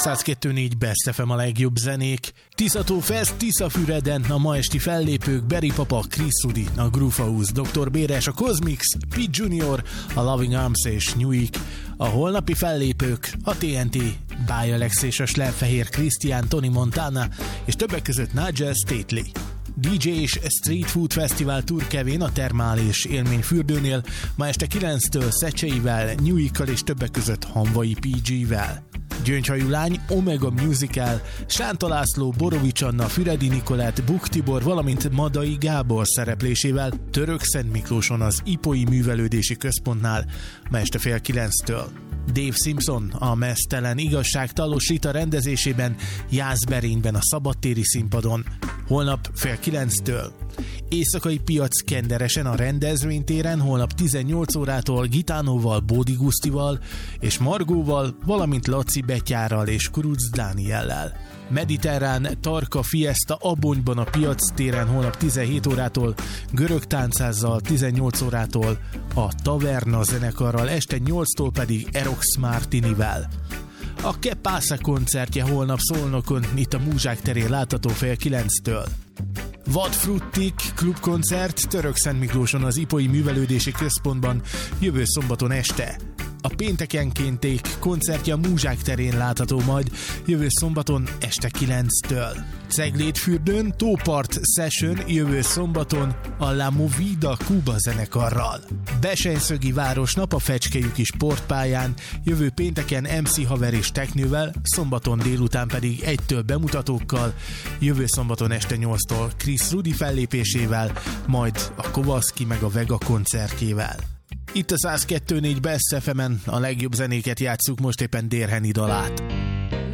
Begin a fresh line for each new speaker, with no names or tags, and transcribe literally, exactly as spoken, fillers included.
száz kettő négy Best ef em a legjobb zenék. Tiszató Fest, Tiszafüreden a ma esti fellépők Berry Papa, Chris Rudy, a Groove House, doktor Béres, a Cosmix, Pete Junior, a Loving Arms és Newik. A holnapi fellépők a té en té, By Alex és a Slemfehér Christian, Tony Montana és többek között Nigel Stately. dé dzsé és Street Food Festival Tour Kevin a Termál és Élményfürdőnél ma este kilenctől Szecseivel, Newikkal és többek között Hanvai pé gé-vel. Gyöngyhajú Lány, Omega Musical, Sánta László, Borovics Anna, Füredi Nikolett, Buk Tibor, valamint Madai Gábor szereplésével Török-Szent Miklóson az Ipói Művelődési Központnál ma este fél kilenctől. Dave Simpson, a Meztelen Igazság Talos Rita rendezésében Jászberényben a Szabadtéri színpadon holnap fél kilenctől. Éjszakai Piac Kenderesen a rendezvénytéren holnap tizennyolc órától Gitánóval, Bódi Gusztival és Margóval, valamint Laci Betyárral és Kuruc Dániellel. Mediterrán Tarka Fiesta Abonyban a Piac téren holnap tizenhét órától, Görög Táncházzal tizennyolc órától, a Taverna zenekarral, este nyolctól pedig Erox Martinivel. A Kepása koncertje holnap Szolnokon, itt a Múzsák terén látható fél kilenctől. Vadfruttik klubkoncert Török-Szent Miklóson az Ipói Művelődési Központban jövő szombaton este. A Péntekenkénték koncertje a Múzsák terén látható majd jövő szombaton este kilenctől. Ceglédfürdőn Tópart Session jövő szombaton a La Movida Cuba zenekarral. Besenyszögi Városnap a Fecskelyüki Sportpályán jövő pénteken em cé Haver és Teknővel, szombaton délután pedig egytől bemutatókkal, jövő szombaton este nyolctól Chris Rudy fellépésével, majd a Kowalski meg a Vega koncertjével. Itt a száz kettő négy Best ef emen a legjobb zenéket játsszuk, most éppen Dérheni dalát.